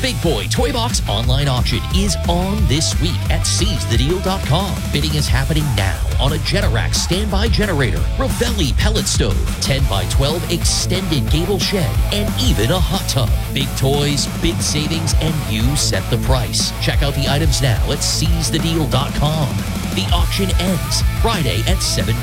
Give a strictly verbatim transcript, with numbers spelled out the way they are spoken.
Big Boy Toy Box online auction is on this week at seize the deal dot com. Bidding is happening now on a Generac standby generator, Ravelli pellet stove, ten by twelve extended gable shed, and even a hot tub. Big toys, big savings, and you set the price. Check out the items now at seize the deal dot com. The auction ends Friday at seven